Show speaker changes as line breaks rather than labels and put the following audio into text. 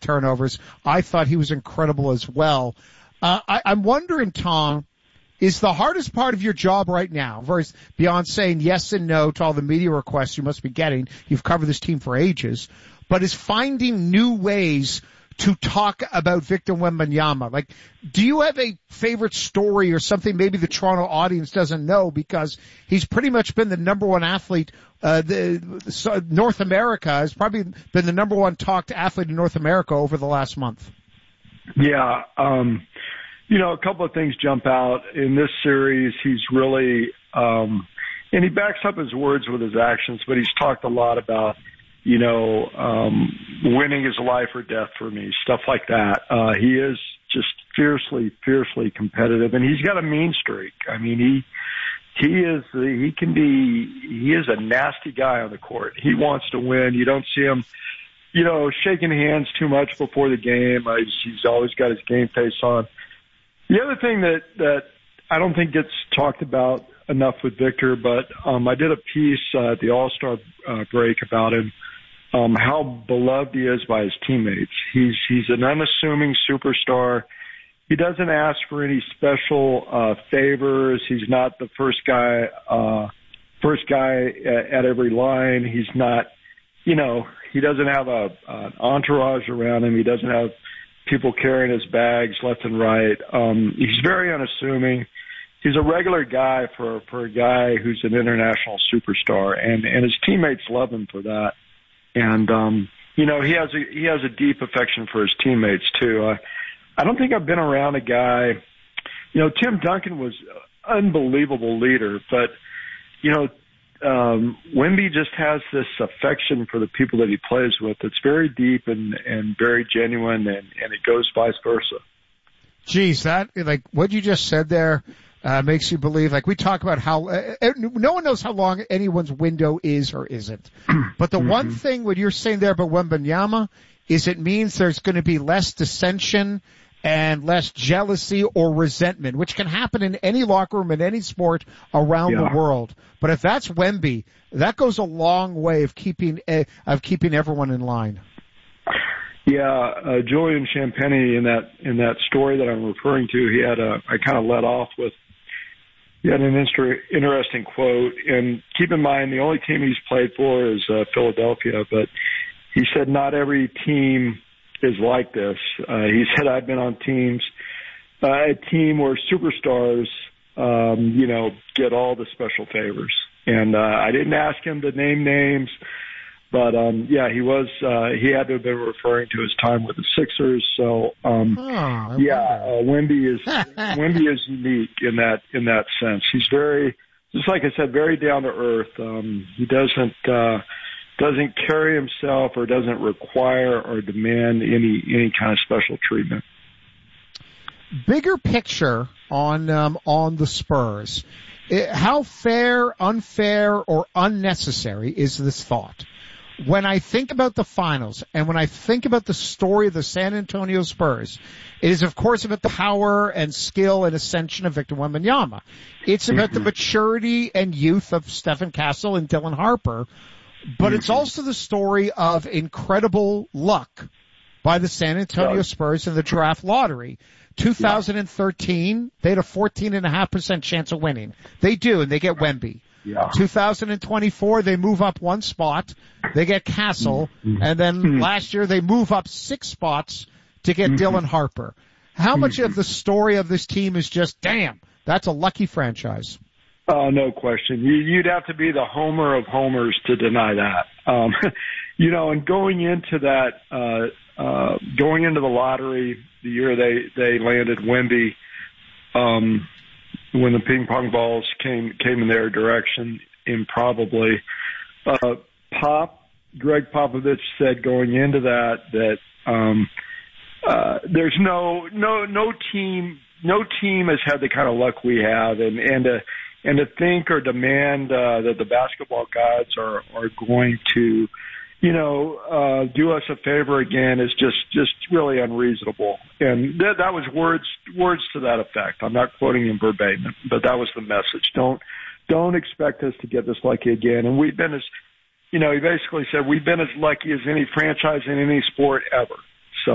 turnovers. I thought he was incredible as well. I'm wondering, Tom, is the hardest part of your job right now, beyond saying yes and no to all the media requests you must be getting, you've covered this team for ages, but is finding new ways to talk about Victor Wembanyama? Like, do you have a favorite story or something maybe the Toronto audience doesn't know, because he's pretty much been the number one athlete, North America has probably been the number one talked athlete in North America over the last month.
Yeah. A couple of things jump out in this series. He's really, and he backs up his words with his actions, but he's talked a lot about, winning is life or death for me, stuff like that. He is just fiercely competitive, and he's got a mean streak. I mean, he is a nasty guy on the court. He wants to win. You don't see him, shaking hands too much before the game. He's always got his game face on. The other thing that I don't think gets talked about enough with Victor, but I did a piece at the All-Star break about him, how beloved he is by his teammates. He's an unassuming superstar. He doesn't ask for any special favors. He's not the first guy at every line. He's not, he doesn't have an entourage around him. He doesn't have people carrying his bags left and right. He's very unassuming. He's a regular guy for a guy who's an international superstar, and his teammates love him for that. And he has a deep affection for his teammates too. I don't think I've been around a guy. Tim Duncan was an unbelievable leader, but Wemby just has this affection for the people that he plays with. It's very deep and very genuine, and it goes vice versa.
Geez, that, like, what you just said there, makes you believe, like, we talk about how, no one knows how long anyone's window is or isn't. But the one thing, what you're saying there about Wembanyama, is it means there's going to be less dissension and less jealousy or resentment, which can happen in any locker room in any sport around the world. But if that's Wemby, that goes a long way of keeping everyone in line.
Yeah, Julian Champagnie in that story that I'm referring to, I kind of let off with, he had an interesting quote. And keep in mind, the only team he's played for is Philadelphia, but he said not every team is like this. He said, I've been on teams, a team where superstars, get all the special favors. And I didn't ask him to name names, but he had to have been referring to his time with the Sixers. So, Wemby is unique in that sense. He's very, just like I said, very down to earth. He doesn't carry himself or doesn't require or demand any kind of special treatment.
Bigger picture on the Spurs. How fair, unfair, or unnecessary is this thought? When I think about the finals and when I think about the story of the San Antonio Spurs, it is, of course, about the power and skill and ascension of Victor Wembanyama. It's about the maturity and youth of Stephen Castle and Dylan Harper. But it's also the story of incredible luck by the San Antonio Spurs in the draft lottery. 2013, they had a 14.5% chance of winning. They do, and they get Wemby. 2024, they move up one spot. They get Castle. And then last year, they move up 6 spots to get Dylan Harper. How much of the story of this team is just, damn, that's a lucky franchise?
No question. You'd have to be the homer of homers to deny that. And going into that, going into the lottery, the year they landed Wemby, when the ping pong balls came in their direction, improbably, Greg Popovich said going into that there's no team has had the kind of luck we have, and to think or demand that the basketball gods are going to, do us a favor again is just really unreasonable. And that was words to that effect. I'm not quoting him verbatim, but that was the message. Don't expect us to get this lucky again. And we've been he basically said we've been as lucky as any franchise in any sport ever.